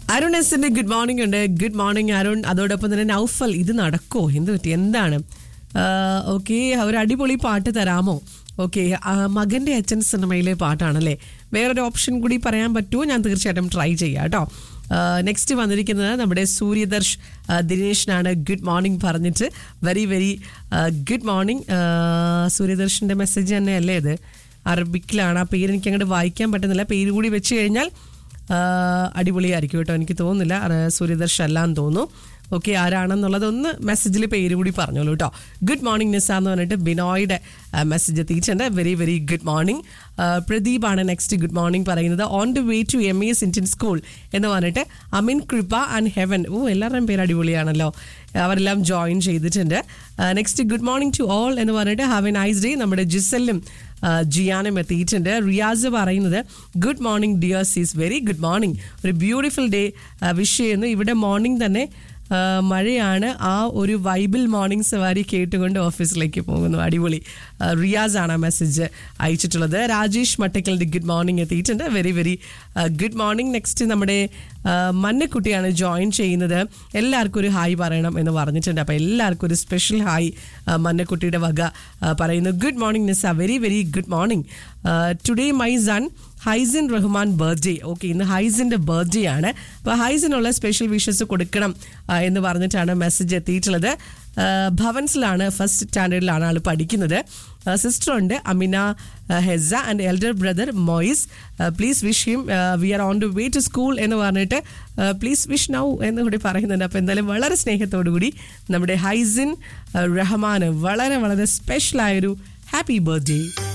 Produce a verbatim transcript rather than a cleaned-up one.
അരുൺ എസിന്റെ good morning ഉണ്ട്. Good morning Arun. അതോടൊപ്പം തന്നെ നൗഫൽ, ഇത് നടക്കോ, എന്ത് പറ്റി, എന്താണ്? ഓക്കെ, ഒരു അടിപൊളി പാട്ട് തരാമോ? ഓക്കെ, മകന്റെ അച്ഛൻ സിനിമയിലെ പാട്ടാണല്ലേ. വേറൊരു ഓപ്ഷൻ കൂടി പറയാൻ പറ്റുമോ? ഞാൻ തീർച്ചയായിട്ടും ട്രൈ ചെയ്യാം കേട്ടോ. നെക്സ്റ്റ് വന്നിരിക്കുന്നത് നമ്മുടെ സൂര്യദർശ് ദിനേശനാണ്. ഗുഡ് മോർണിംഗ് പറഞ്ഞിട്ട് very very good morning. സൂര്യദർശിൻ്റെ message തന്നെയല്ലേ ഇത്? അറബിക്കിലാണ്. ആ പേര് എനിക്ക് അങ്ങോട്ട് വായിക്കാൻ പറ്റുന്നില്ല. പേര് കൂടി വെച്ച് കഴിഞ്ഞാൽ അടിപൊളിയായിരിക്കും കേട്ടോ. എനിക്ക് തോന്നുന്നില്ല സൂര്യദർശ് അല്ലാന്ന് തോന്നുന്നു. ഓക്കെ, ആരാണെന്നുള്ളത് ഒന്ന് മെസ്സേജിൽ പേര് കൂടി പറഞ്ഞോളൂ കേട്ടോ. ഗുഡ് മോർണിംഗ് നിസ എന്ന് പറഞ്ഞിട്ട് ബിനോയുടെ മെസ്സേജ് എത്തിയിട്ടുണ്ട്. Very very good morning. പ്രദീപാണ് next good morning പറയുന്നത്. On the way to M S Indian school എന്ന് പറഞ്ഞിട്ട് അമിൻ കൃപ ആൻഡ് ഹെവൻ. ഓ, എല്ലാവരുടെയും പേര് അടിപൊളിയാണല്ലോ. അവരെല്ലാം ജോയിൻ ചെയ്തിട്ടുണ്ട്. Next good morning to all എന്ന് പറഞ്ഞിട്ട് ഹാവ് എ നൈസ് ഡേ. നമ്മുടെ ജിസലും ജിയാനും എത്തിയിട്ടുണ്ട്. റിയാസ് പറയുന്നത് ഗുഡ് മോർണിംഗ് ഡിയർ സീസ്. Very good morning. ഒരു ബ്യൂട്ടിഫുൾ ഡേ വിഷ് ചെയ്യുന്നു. ഇവിടെ മോർണിംഗ് തന്നെ മഴയാണ്. ആ ഒരു വൈബിൾ മോർണിംഗ് സവാരി കേട്ടുകൊണ്ട് ഓഫീസിലേക്ക് പോകുന്നു. അടിപൊളി. റിയാസ് ആണ് ആ മെസ്സേജ് അയച്ചിട്ടുള്ളത്. രാജേഷ് മട്ടക്കലിൻ്റെ ഗുഡ് മോർണിംഗ് എത്തിയിട്ടുണ്ട്. Very very good morning. Next നമ്മുടെ മന്നക്കുട്ടിയാണ് ജോയിൻ ചെയ്യുന്നത്. എല്ലാവർക്കും ഒരു ഹായ് പറയണം എന്ന് പറഞ്ഞിട്ടുണ്ട്. അപ്പോൾ എല്ലാവർക്കും ഒരു സ്പെഷ്യൽ ഹായ് മന്നക്കുട്ടിയുടെ വക പറയുന്നു. Good morning Nisa. Very very good morning. Today my son ഹൈസിൻ Rahman birthday. Okay, ഇന്ന് ഹൈസിൻ്റെ ബർത്ത്ഡേ ആണ്. അപ്പോൾ ഹൈസിനുള്ള സ്പെഷ്യൽ വിഷസ് കൊടുക്കണം എന്ന് പറഞ്ഞിട്ടാണ് മെസ്സേജ് എത്തിയിട്ടുള്ളത്. ഭവൻസിലാണ്, ഫസ്റ്റ് സ്റ്റാൻഡേർഡിലാണ് ആൾ പഠിക്കുന്നത്. സിസ്റ്റർ ഉണ്ട് Amina Hesa and elder brother Moiz. Please wish him we R on to way to school എന്ന് പറഞ്ഞിട്ട് പ്ലീസ് വിഷ് നൗ എന്ന് കൂടി പറയുന്നുണ്ട്. അപ്പോൾ എന്തായാലും വളരെ സ്നേഹത്തോടു കൂടി നമ്മുടെ ഹൈസിൻ റഹ്മാൻ വളരെ വളരെ സ്പെഷ്യലായൊരു ഹാപ്പി ബർത്ത്ഡേ.